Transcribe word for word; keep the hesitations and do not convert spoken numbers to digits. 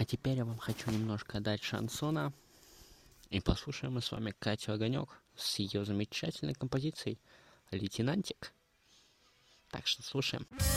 теперь я вам хочу немножко дать шансона. И послушаем мы с вами Катю Огонек с ее замечательной композицией «Лейтенантик». Так что слушаем.